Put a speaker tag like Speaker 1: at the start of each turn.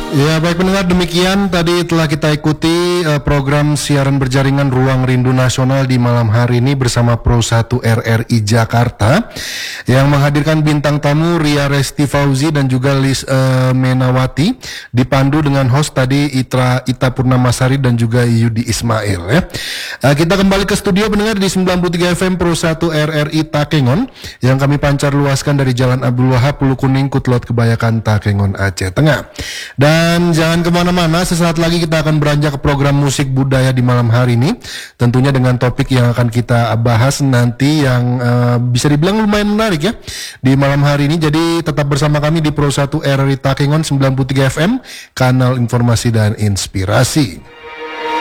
Speaker 1: Ya baik pendengar, demikian tadi telah kita ikuti program siaran berjaringan Ruang Rindu Nasional di malam hari ini bersama Pro 1 RRI Jakarta yang menghadirkan bintang tamu Ria Resti Fauzi dan juga Lis Menawati, dipandu dengan host tadi Ita Purnamasari dan juga Yudi Ismail ya. Kita kembali ke studio pendengar di 93 FM Pro 1 RRI Takengon yang kami pancar luaskan dari Jalan Abdul Wahab, Pulau Kuning, Kutlot Kebayakan, Takengon, Aceh Tengah. Dan jangan kemana-mana, sesaat lagi kita akan beranjak ke program musik budaya di malam hari ini. Tentunya dengan topik yang akan kita bahas nanti yang bisa dibilang lumayan menarik ya di malam hari ini. Jadi tetap bersama kami di Pro 1 RRI Takengon 93 FM, kanal informasi dan inspirasi.